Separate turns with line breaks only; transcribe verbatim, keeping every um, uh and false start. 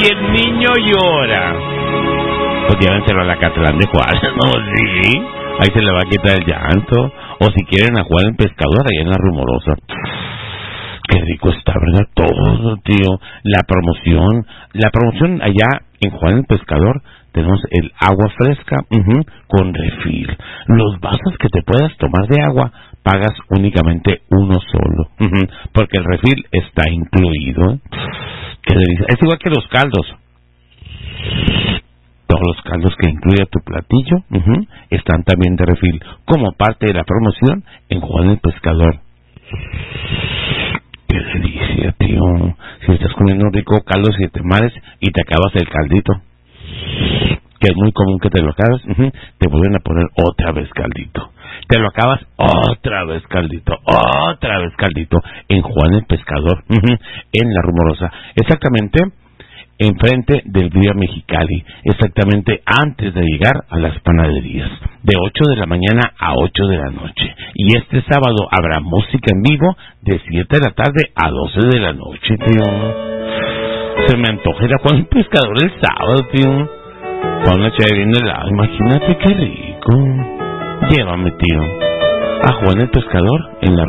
Si el niño llora, pues llévenselo a la Catlán de Juárez, ¿no? Sí, ahí se le va a quitar el llanto. O si quieren a Juan el Pescador, ahí en la Rumorosa. Qué rico está, ¿verdad? Todo, tío. La promoción, la promoción allá en Juan el Pescador, tenemos el agua fresca uh-huh, con refil. Los vasos que te puedas tomar de agua, pagas únicamente uno solo, uh-huh, porque el refil está incluido. ¿eh? Qué delicia. Es igual que los caldos. Todos los caldos que incluye tu platillo uh-huh, están también de refil, como parte de la promoción en Juan el Pescador. Qué delicia, tío. Si estás comiendo un rico caldo de siete mares y te acabas el caldito, que es muy común que te lo acabas, uh-huh, te vuelven a poner otra vez caldito. Te lo acabas, otra vez caldito, otra vez caldito, en Juan el Pescador, uh-huh, en la Rumorosa. Exactamente enfrente del Vía Mexicali, exactamente antes de llegar a las panaderías, de ocho de la mañana a ocho de la noche. Y este sábado habrá música en vivo de siete de la tarde a doce de la noche, tío. Se me antoja ir a Juan el Pescador el sábado, tío. Con una chave bien helada, imagínate qué rico. Llévame, tío, a Juan el Pescador en la